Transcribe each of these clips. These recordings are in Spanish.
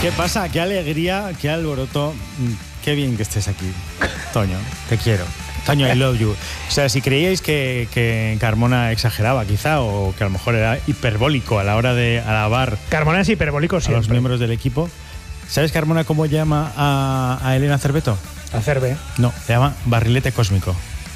¿Qué pasa? Qué alegría, qué alboroto. Qué bien que estés aquí, Toño. Te quiero. Toño, I love you. O sea, si creíais que Carmona exageraba quizá, o que a lo mejor era hiperbólico a la hora de alabar Carmona es hiperbólico siempre. a los miembros del equipo. ¿Sabes Carmona cómo llama a Elena Cerveto? A Cerve. No, le llama barrilete cósmico.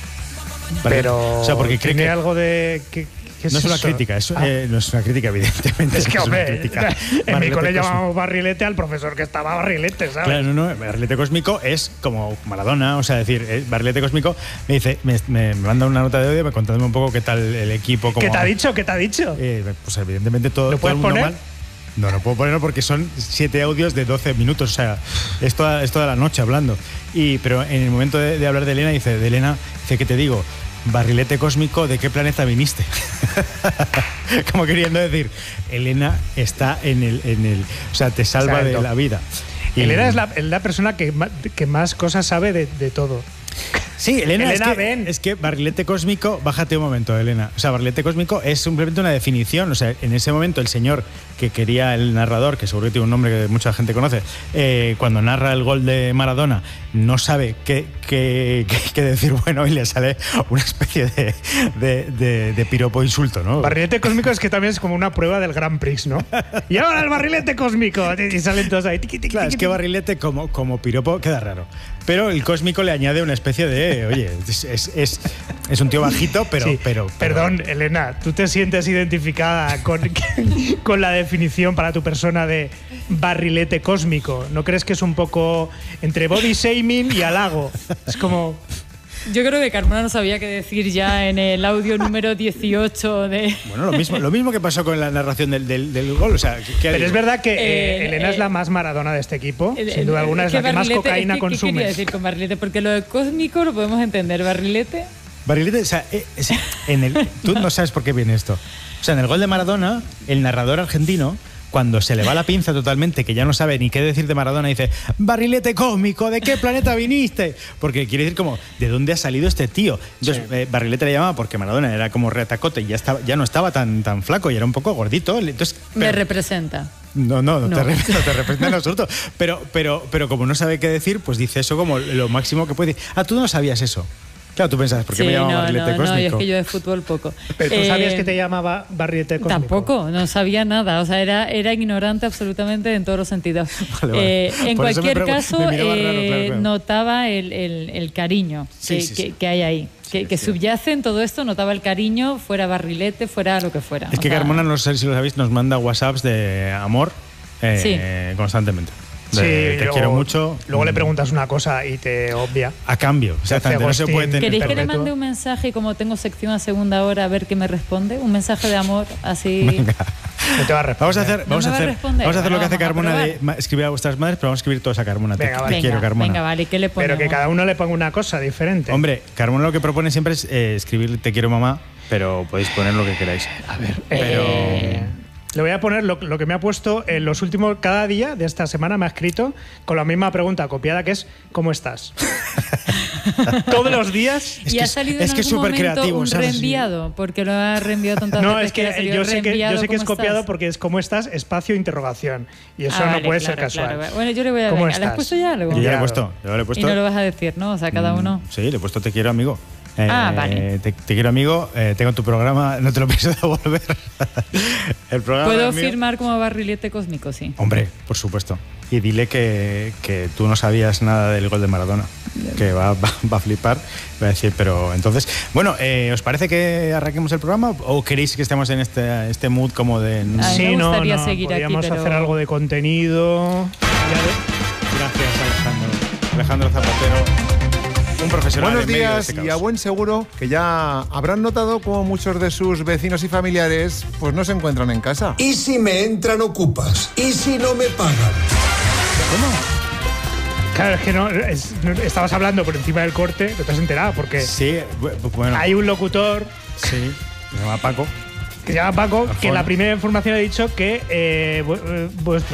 Pero o sea, porque cree tiene que algo de... no es una crítica, no es una crítica, evidentemente. Es que, hombre, en mi cole cósmico. Llamamos barrilete al profesor que estaba barrilete, ¿sabes? Claro, no, barrilete cósmico es como Maradona, o sea, decir, barrilete cósmico me dice, me manda una nota de audio, me contándome un poco qué tal el equipo. ¿Qué te ha dicho? ¿Qué te ha dicho? Pues evidentemente todo ¿Lo puedes el mundo poner? mal. No puedo ponerlo porque son 7 audios de 12 minutos, o sea, es toda la noche hablando. Pero en el momento de hablar de Elena, dice, ¿qué te digo? Barrilete cósmico, ¿de qué planeta viniste? Como queriendo decir, Elena está en el o sea, te salva de la vida. Y Elena es la persona que más cosas sabe de todo. Sí, Elena ven. es que barrilete cósmico, bájate un momento, Elena. O sea, barrilete cósmico es simplemente una definición. O sea, en ese momento el señor que quería el narrador, que seguro que tiene un nombre que mucha gente conoce, cuando narra el gol de Maradona, no sabe qué decir bueno y le sale una especie de piropo insulto, ¿no? Barrilete cósmico es que también es como una prueba del Grand Prix, ¿no? Y ahora el barrilete cósmico. Y salen todos ahí. Claro, es que barrilete como piropo queda raro. Pero el cósmico le añade una especie de, oye, es un tío bajito, pero... Sí, pero perdón, Elena, ¿tú te sientes identificada con la definición para tu persona de barrilete cósmico? ¿No crees que es un poco entre body shaming y halago? Es como... Yo creo que Carmona no sabía qué decir ya en el audio número 18 de... Bueno, lo mismo que pasó con la narración del gol. O sea, pero es verdad que Elena es la más Maradona de este equipo. Sin duda alguna es la que más cocaína consume. ¿Qué quería decir con barrilete? Porque lo de cósmico lo podemos entender. ¿Barrilete? Barrilete, o sea, tú no sabes por qué viene esto. O sea, en el gol de Maradona, el narrador argentino, cuando se le va la pinza totalmente, que ya no sabe ni qué decir de Maradona, dice, barrilete cósmico, ¿de qué planeta viniste? Porque quiere decir como, ¿de dónde ha salido este tío? Entonces, barrilete le llamaba porque Maradona era como retacote y ya no estaba tan flaco y era un poco gordito. Entonces, me representa. No te representa en absoluto. Pero como no sabe qué decir, pues dice eso como lo máximo que puede decir. Ah, tú no sabías eso. Claro, tú pensabas, ¿por qué me llamaba barrilete cósmico? No, y es que yo de fútbol poco. ¿Pero tú sabías que te llamaba barrilete cósmico? Tampoco, no sabía nada. O sea, era ignorante absolutamente en todos los sentidos. Vale. En por cualquier caso, raro, claro. notaba el cariño que hay ahí. Que subyace en todo esto, notaba el cariño, fuera barrilete, fuera lo que fuera. Es que Carmona, no sé si lo sabéis, nos manda WhatsApps de amor constantemente. Te quiero mucho. Luego le preguntas una cosa y te obvia. A cambio. Exactamente. No se puede tener. ¿Queréis que le mande un mensaje y como tengo sección a segunda hora a ver qué me responde? Un mensaje de amor así. Venga. No te va a responder. Vamos a hacer lo que hace Carmona de escribir a vuestras madres, pero vamos a escribir todos a Carmona. Te quiero, Carmona. Venga, vale. ¿Qué le ponemos? Pero que cada uno le ponga una cosa diferente. Hombre, Carmona lo que propone siempre es escribir te quiero mamá, pero podéis poner lo que queráis. A ver, le voy a poner lo que me ha puesto en los últimos... Cada día de esta semana me ha escrito con la misma pregunta copiada, que es ¿cómo estás? Todos los días. ¿Y ha salido en algún momento creativo, un ¿sabes? reenviado? Porque lo ha reenviado tantas veces. No, es que yo sé que es copiado estás? porque es ¿cómo estás? Espacio interrogación. Y eso no vale, puede claro, ser casual. Claro. Bueno, yo le voy a... ¿Cómo ¿Le has puesto ya algo? Yo ya lo he puesto. Y no lo vas a decir, ¿no? O sea, cada uno... Sí, le he puesto te quiero, amigo. Vale. Te quiero, amigo. Tengo tu programa, no te lo pienso devolver. El programa ¿Puedo firmar como barrilete cósmico? Sí. Hombre, por supuesto. Y dile que tú no sabías nada del gol de Maradona. Que va a flipar. Va a decir, pero entonces... Bueno, ¿os parece que arranquemos el programa o queréis que estemos en este mood como de... Sí, me gustaría seguir podríamos aquí, pero... hacer algo de contenido. Gracias, Alejandro Zapatero. Un profesional. Buenos días y a buen seguro que ya habrán notado cómo muchos de sus vecinos y familiares pues no se encuentran en casa. ¿Y si me entran ocupas? ¿Y si no me pagan? ¿Cómo? Claro, es que no, estabas hablando por encima del corte, ¿te has enterado? Porque sí, bueno. Hay un locutor. Sí, se llama Paco. Que la primera información ha dicho que vuestro